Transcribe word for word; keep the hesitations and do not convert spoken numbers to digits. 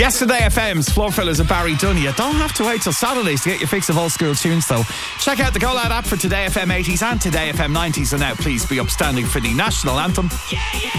Yesterday F M's Floor Fillers of Barry Dunn. You don't have to wait till Saturdays to get your fix of old school tunes though. Check out the Go Loud app for Today F M eighties and Today F M nineties. And now please be upstanding for the national anthem. Yeah, yeah.